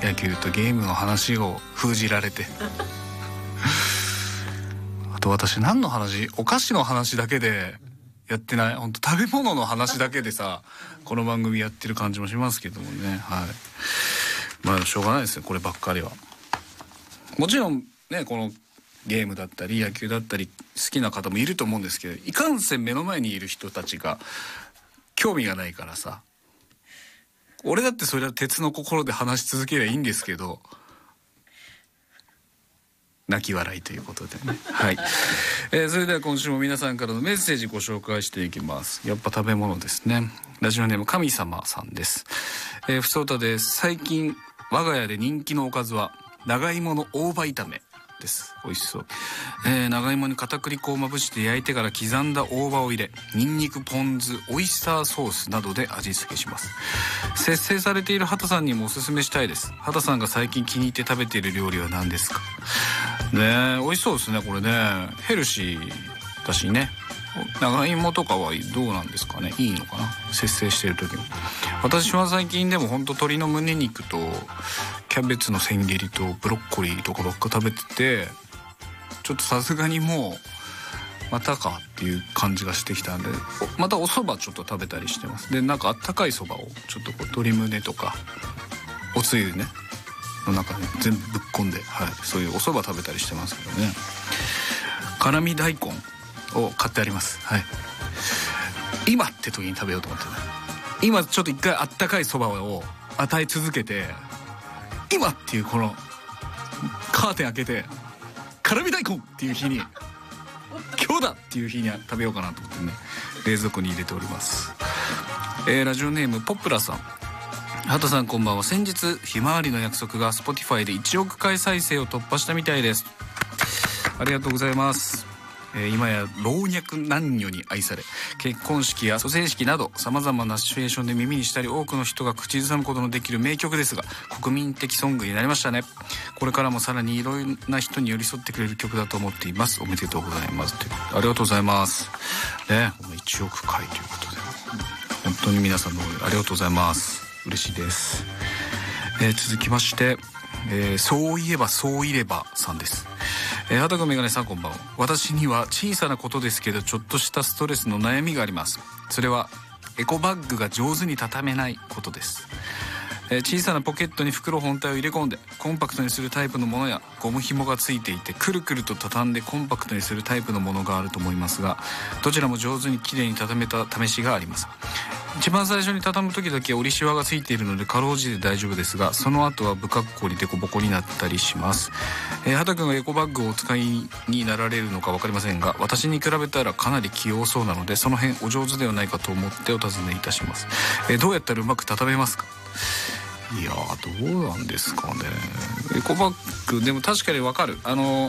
野球とゲームの話を封じられてあと私何の話、お菓子の話だけでやってない、本当食べ物の話だけでさこの番組やってる感じもしますけどもね。はい、まあしょうがないですね、こればっかりは。もちろんね、このゲームだったり野球だったり好きな方もいると思うんですけど、いかんせん目の前にいる人たちが興味がないからさ、俺だってそれは鉄の心で話し続ければいいんですけど、泣き笑いということでね。はい、それでは今週も皆さんからのメッセージご紹介していきます。やっぱ食べ物ですね。ラジオネーム神様さんです。ふつおたです。最近我が家で人気のおかずは長芋の大葉炒めです。美味しそう。長芋に片栗粉をまぶして焼いてから刻んだ大葉を入れ、ニンニク、ポン酢、オイスターソースなどで味付けします。節制されている畑さんにもおすすめしたいです。畑さんが最近気に入って食べている料理は何ですかね。美味しそうですねこれね。ヘルシーだしね。長芋とかはどうなんですかね、いいのかな、節制している時も。私は最近でも本当鶏の胸肉とキャベツの千切りとブロッコリーとかばっか食べてて、ちょっとさすがにもうまたかっていう感じがしてきたんで、またお蕎麦ちょっと食べたりしてます。でなんかあったかい蕎麦をちょっとこう鶏胸とかおつゆねの中に全部ぶっ込んで、はい、そういうお蕎麦食べたりしてますけどね。辛味大根を買ってあります。はい、今って時に食べようと思ってね。今ちょっと一回あったかいそばを与え続けて、今っていうこのカーテン開けて辛味大根っていう日に今日だっていう日に食べようかなと思ってね、冷蔵庫に入れております。ラジオネームポップラさん。畑さんこんばんは。先日ひまわりの約束が Spotify で1億回再生を突破したみたいです。ありがとうございます。今や老若男女に愛され、結婚式や蘇生式などさまざまなシチュエーションで耳にしたり多くの人が口ずさむことのできる名曲ですが、国民的ソングになりましたね。これからもさらにいろいろな人に寄り添ってくれる曲だと思っています。おめでとうございます。ありがとうございますね。1億回ということで本当に皆さんのありがとうございます。嬉しいです。続きまして、そういえばそういればさんです。畑子メガネさんこんばんは。私には小さなことですけどちょっとしたストレスの悩みがあります。それはエコバッグが上手に畳めないことです。小さなポケットに袋本体を入れ込んでコンパクトにするタイプのものや、ゴム紐がついていてくるくると畳んでコンパクトにするタイプのものがあると思いますが、どちらも上手にきれいに畳めた試しがあります。一番最初に畳む時だけ折りシワがついているのでかろうじて大丈夫ですが、その後は不格好にデコボコになったりします。畑君がエコバッグをお使いになられるのか分かりませんが、私に比べたらかなり器用そうなのでその辺お上手ではないかと思ってお尋ねいたします。どうやったらうまく畳めますか。いやどうなんですかね。エコバッグでも確かに分かる。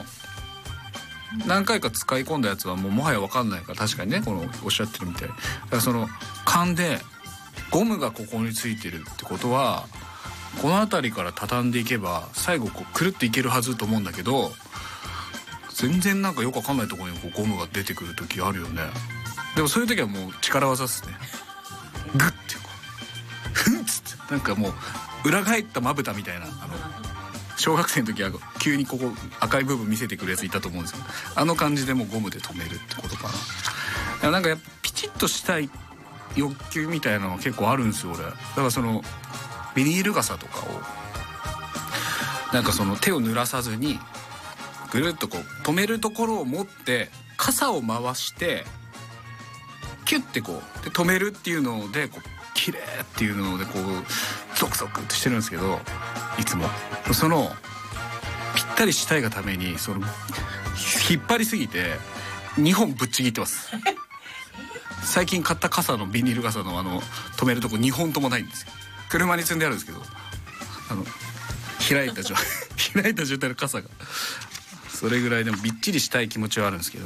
何回か使い込んだやつはもはや分かんないから、確かにね、このおっしゃってるみたいだから、その勘でゴムがここについてるってことはこの辺りから畳んでいけば最後こうくるっていけるはずと思うんだけど、全然なんかよく分かんないところにこうゴムが出てくる時あるよね。でもそういう時はもう力技っすね。グッてこうフンッつってなんかもう裏返ったまぶたみたいな、小学生の時は急にここ赤い部分見せてくるやついたと思うんですけど、あの感じでもうゴムで留めるってことかな。なんかやっぱピチッとしたい欲求みたいなのが結構あるんですよ俺。だからそのビニール傘とかをなんかその手を濡らさずにぐるっとこう止めるところを持って傘を回してキュッてこうで止めるっていうのでこう綺麗っていうのでこうゾクゾクってしてるんですけど、いつもそのぴったりしたいがためにその引っ張りすぎて2本ぶっちぎってます最近買った傘のビニール傘の止めるとこ2本ともないんですよ。車に積んであるんですけど開いた状態の傘がそれぐらいでもびっちりしたい気持ちはあるんですけど